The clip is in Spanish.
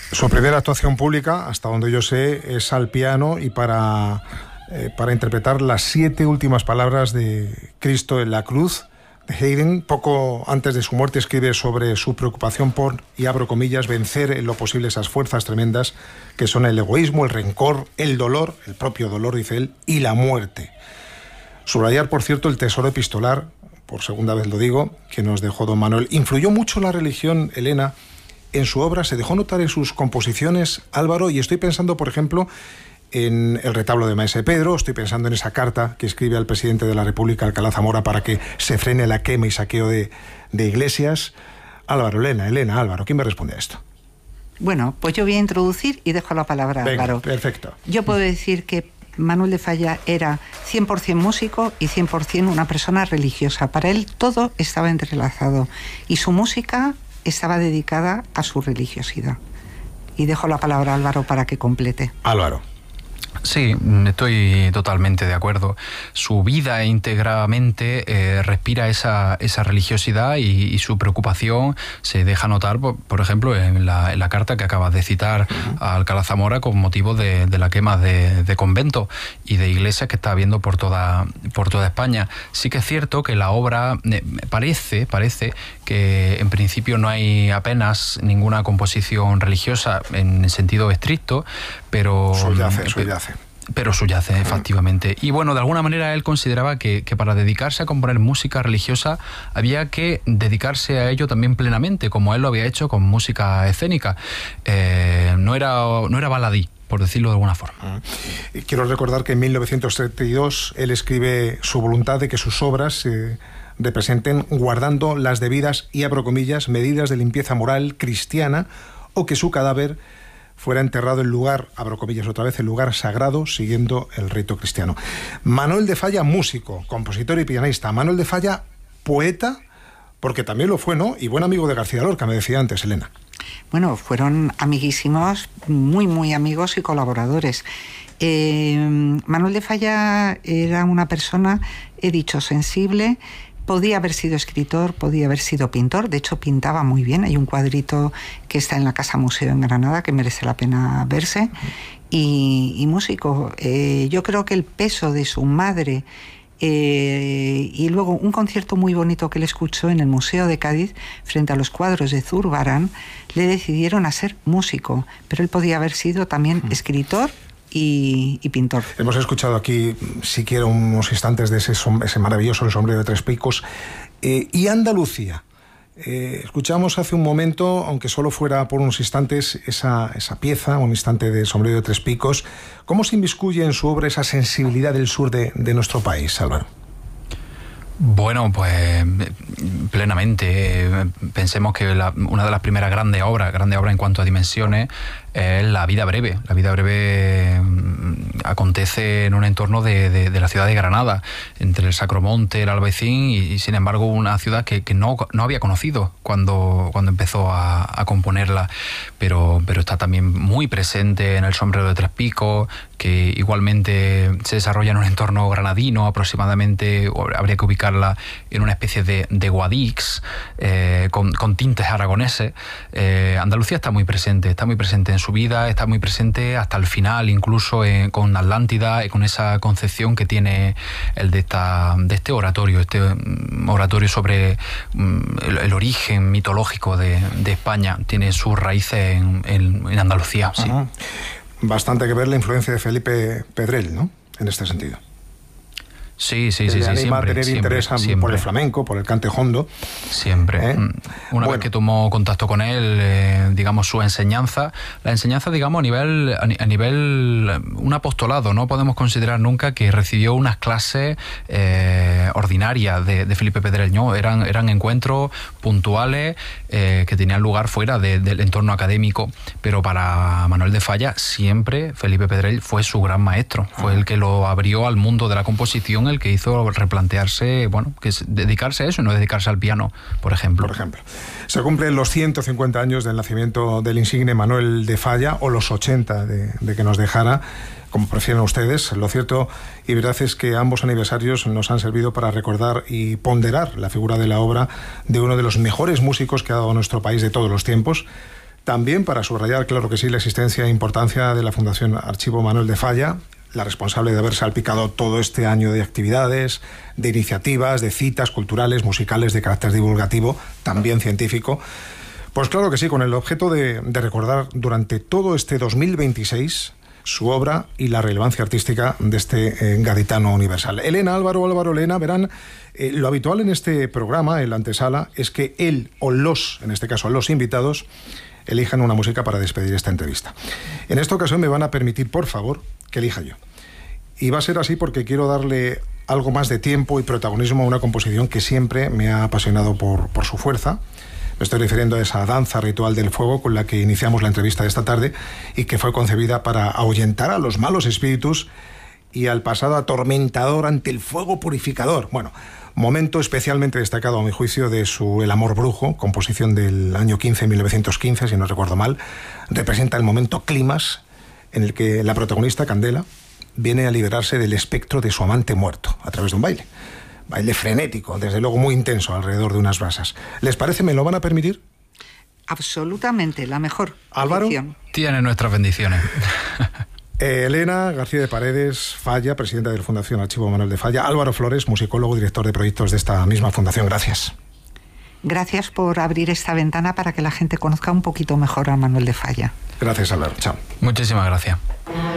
Su primera actuación pública, hasta donde yo sé, es al piano y para interpretar las 7 últimas palabras de Cristo en la cruz de Haydn. Poco antes de su muerte escribe sobre su preocupación por, y abro comillas, vencer en lo posible esas fuerzas tremendas que son el egoísmo, el rencor, el dolor, el propio dolor, dice él, y la muerte. Subrayar, por cierto, el tesoro epistolar, por segunda vez lo digo, que nos dejó don Manuel. Influyó mucho la religión, Elena, en su obra, se dejó notar en sus composiciones, Álvaro, y estoy pensando, por ejemplo, en el retablo de Maese Pedro, estoy pensando en esa carta que escribe al presidente de la República, Alcalá Zamora, para que se frene la quema y saqueo de iglesias. Álvaro, Elena, Álvaro, ¿quién me responde a esto? Bueno, pues yo voy a introducir y dejo la palabra a Álvaro. Perfecto. Yo puedo decir que Manuel de Falla era 100% músico y 100% una persona religiosa. Para él todo estaba entrelazado y su música estaba dedicada a su religiosidad. Y dejo la palabra a Álvaro para que complete. Álvaro. Sí, estoy totalmente de acuerdo. Su vida íntegramente respira esa religiosidad y su preocupación se deja notar, por ejemplo, en la carta que acabas de citar a Alcalá Zamora con motivo de la quema de conventos y de iglesias que está habiendo por toda España. Sí que es cierto que la obra parece que en principio no hay apenas ninguna composición religiosa en sentido estricto, pero subyace. Pero subyace, efectivamente. Y bueno, de alguna manera él consideraba que para dedicarse a componer música religiosa había que dedicarse a ello también plenamente, como él lo había hecho con música escénica. No era baladí, por decirlo de alguna forma. Quiero recordar que en 1932 él escribe su voluntad de que sus obras se representen guardando las debidas, y abro comillas, medidas de limpieza moral cristiana, o que su cadáver fuera enterrado en lugar, abro comillas otra vez, en lugar sagrado, siguiendo el rito cristiano. Manuel de Falla, músico, compositor y pianista. Manuel de Falla, poeta, porque también lo fue, ¿no? Y buen amigo de García Lorca, me decía antes, Elena. Bueno, fueron amiguísimos, muy amigos y colaboradores. Manuel de Falla era una persona, he dicho, sensible. Podía haber sido escritor, podía haber sido pintor, de hecho pintaba muy bien. Hay un cuadrito que está en la Casa Museo en Granada que merece la pena verse. Y músico, yo creo que el peso de su madre y luego un concierto muy bonito que él escuchó en el Museo de Cádiz frente a los cuadros de Zurbarán, le decidieron a ser músico, pero él podía haber sido también escritor y pintor. Hemos escuchado aquí siquiera unos instantes de ese maravilloso El sombrero de tres picos. Y Andalucía. Escuchamos hace un momento, aunque solo fuera por unos instantes, esa pieza, un instante de Sombrero de tres picos. ¿Cómo se inmiscuye en su obra esa sensibilidad del sur de nuestro país, Álvaro? Bueno, pues plenamente. Pensemos que una de las primeras grandes obras en cuanto a dimensiones, es La vida breve. La vida breve acontece en un entorno de la ciudad de Granada, entre el Sacromonte, el Albaicín, y sin embargo una ciudad que no había conocido cuando empezó a componerla, pero está también muy presente en El sombrero de tres picos, que igualmente se desarrolla en un entorno granadino, aproximadamente, habría que ubicarla en una especie de Guadix, con tintes aragoneses. Andalucía está muy presente en su vida, está muy presente hasta el final, incluso con Atlántida y con esa concepción que tiene el de este oratorio, sobre el origen mitológico de España. Tiene sus raíces en Andalucía. Sí. Bastante que ver la influencia de Felipe Pedrell, ¿no? En este sentido. Sí, anima a tener interés por el flamenco, por el cante jondo. Siempre. Una vez que tomó contacto con él, digamos, la enseñanza, digamos, a nivel un apostolado. No podemos considerar nunca que recibió unas clases ordinarias de Felipe Pedrell, ¿no? Eran encuentros puntuales que tenían lugar fuera del entorno académico, pero para Manuel de Falla siempre Felipe Pedrell fue su gran maestro, fue el que lo abrió al mundo de la composición, el que hizo replantearse, que es dedicarse a eso y no dedicarse al piano, por ejemplo. Se cumplen los 150 años del nacimiento del insigne Manuel de Falla, o los 80 de que nos dejara, como prefieran ustedes. Lo cierto y verdad es que ambos aniversarios nos han servido para recordar y ponderar la figura de la obra de uno de los mejores músicos que ha dado nuestro país de todos los tiempos, También para subrayar, claro que sí, la existencia e importancia de la Fundación Archivo Manuel de Falla, la responsable de haber salpicado todo este año de actividades, de iniciativas, de citas culturales, musicales, de carácter divulgativo, también científico. Pues claro que sí, con el objeto de recordar durante todo este 2026 su obra y la relevancia artística de este gaditano universal. Elena, Álvaro, Elena, verán, lo habitual en este programa, en la antesala, es que él o los, en este caso los invitados, elijan una música para despedir esta entrevista. En esta ocasión me van a permitir, por favor, que elija yo. Y va a ser así porque quiero darle algo más de tiempo y protagonismo a una composición que siempre me ha apasionado por su fuerza. Me estoy refiriendo a esa danza ritual del fuego con la que iniciamos la entrevista de esta tarde y que fue concebida para ahuyentar a los malos espíritus y al pasado atormentador ante el fuego purificador. Bueno, momento especialmente destacado a mi juicio de su El amor brujo, composición del año 1915, si no recuerdo mal, representa el momento clímax en el que la protagonista, Candela, viene a liberarse del espectro de su amante muerto a través de un baile. Baile frenético, desde luego muy intenso, alrededor de unas brasas. ¿Les parece? ¿Me lo van a permitir? Absolutamente, la mejor. Álvaro. Tiene nuestras bendiciones. Elena García de Paredes Falla, presidenta de la Fundación Archivo Manuel de Falla. Álvaro Flores, musicólogo, director de proyectos de esta misma fundación. Gracias. Gracias por abrir esta ventana para que la gente conozca un poquito mejor a Manuel de Falla. Gracias, Álvaro. Chao. Muchísimas gracias.